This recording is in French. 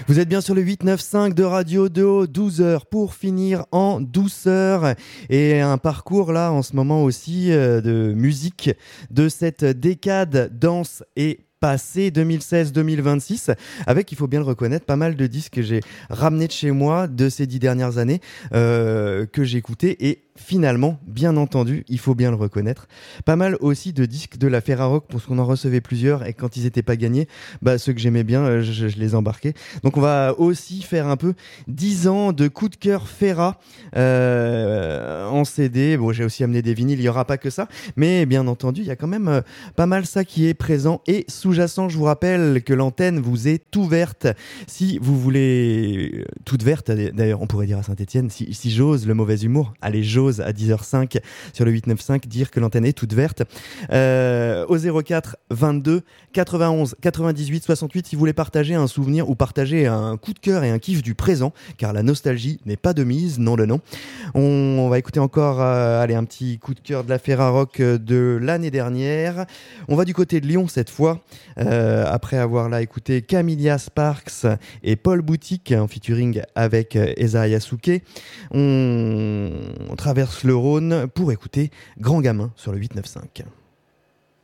Vous êtes bien sur le 8-9-5 de Radio 2, 12 heures pour finir en douceur. Et un parcours là en ce moment aussi de musique de cette décade danse et passé 2016-2026 avec, il faut bien le reconnaître, pas mal de disques que j'ai ramenés de chez moi de ces 10 dernières années que j'ai écoutés et finalement, bien entendu, il faut bien le reconnaître, pas mal aussi de disques de la Ferrarock parce qu'on en recevait plusieurs et quand ils n'étaient pas gagnés, ceux que j'aimais bien, je les embarquais. Donc on va aussi faire un peu 10 ans de coup de cœur Ferra en CD. Bon, j'ai aussi amené des vinyles, il n'y aura pas que ça, mais bien entendu, il y a quand même pas mal ça qui est présent et sous-jacent. Je vous rappelle que l'antenne vous est ouverte si vous voulez, toute verte d'ailleurs, on pourrait dire à Saint-Etienne, si j'ose le mauvais humour, allez, j'ose à 10h05 sur le 895 dire que l'antenne est toute verte au 04 22 91 98 68 si vous voulez partager un souvenir ou partager un coup de cœur et un kiff du présent, car la nostalgie n'est pas de mise, non de non. On va écouter encore un petit coup de cœur de la Ferrarock de l'année dernière. On va du côté de Lyon cette fois, après avoir là écouté Camilla Sparks et Paul Boutique en featuring avec Eza Yasuke. On traverse le Rhône pour écouter Grand Gamin sur le 895.